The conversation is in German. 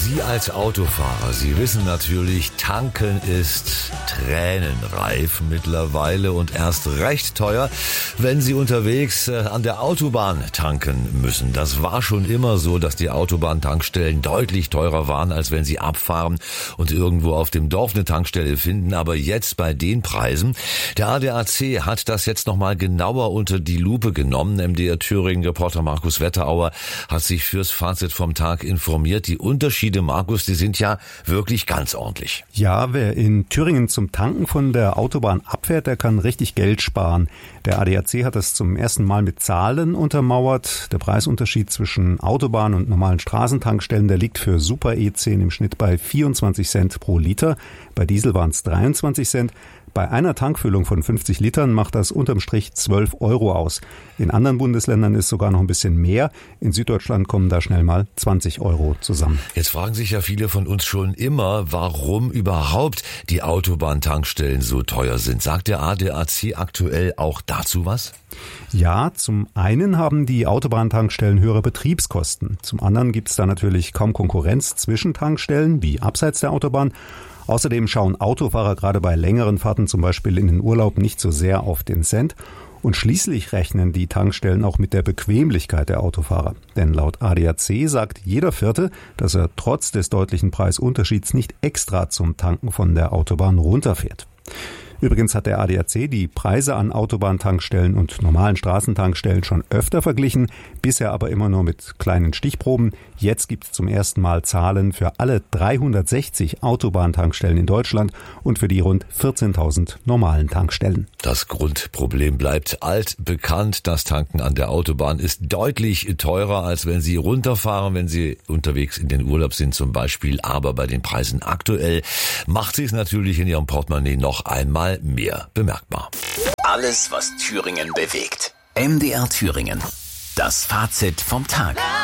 Sie als Autofahrer, Sie wissen natürlich, tanken ist tränenreif mittlerweile und erst recht teuer, wenn Sie unterwegs an der Autobahn tanken müssen. Das war schon immer so, dass die Autobahntankstellen deutlich teurer waren, als wenn Sie abfahren und irgendwo auf dem Dorf eine Tankstelle finden. Aber jetzt bei den Preisen, der ADAC hat das jetzt nochmal genauer unter die Lupe genommen. MDR Thüringen-Reporter Markus Wetterauer hat sich fürs Fazit vom Tag informiert. Die Unterschiede, Markus, die sind ja wirklich ganz ordentlich. Ja, wer in Thüringen zum Tanken von der Autobahn abfährt, der kann richtig Geld sparen. Der ADAC hat das zum ersten Mal mit Zahlen untermauert. Der Preisunterschied zwischen Autobahn- und normalen Straßentankstellen, der liegt für Super E10 im Schnitt bei 24 Cent pro Liter. Bei Diesel waren es 23 Cent. Bei einer Tankfüllung von 50 Litern macht das unterm Strich 12 Euro aus. In anderen Bundesländern ist sogar noch ein bisschen mehr. In Süddeutschland kommen da schnell mal 20 Euro zusammen. Jetzt fragen sich ja viele von uns schon immer, warum überhaupt die Autobahntankstellen so teuer sind. Sagt der ADAC aktuell auch dazu was? Ja, zum einen haben die Autobahntankstellen höhere Betriebskosten. Zum anderen gibt es da natürlich kaum Konkurrenz zwischen Tankstellen, wie abseits der Autobahn. Außerdem schauen Autofahrer gerade bei längeren Fahrten, zum Beispiel in den Urlaub, nicht so sehr auf den Cent. Und schließlich rechnen die Tankstellen auch mit der Bequemlichkeit der Autofahrer. Denn laut ADAC sagt jeder Vierte, dass er trotz des deutlichen Preisunterschieds nicht extra zum Tanken von der Autobahn runterfährt. Übrigens hat der ADAC die Preise an Autobahntankstellen und normalen Straßentankstellen schon öfter verglichen, bisher aber immer nur mit kleinen Stichproben. Jetzt gibt es zum ersten Mal Zahlen für alle 360 Autobahntankstellen in Deutschland und für die rund 14.000 normalen Tankstellen. Das Grundproblem bleibt altbekannt. Das Tanken an der Autobahn ist deutlich teurer, als wenn Sie runterfahren, wenn Sie unterwegs in den Urlaub sind zum Beispiel. Aber bei den Preisen aktuell macht sie es natürlich in Ihrem Portemonnaie noch einmal mehr bemerkbar. Alles, was Thüringen bewegt. MDR Thüringen. Das Fazit vom Tag.